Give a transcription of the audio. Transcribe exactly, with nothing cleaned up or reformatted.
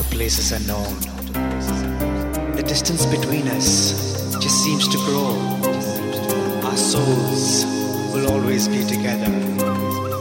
places unknown. The distance between us just seems to grow. Our souls will always be together.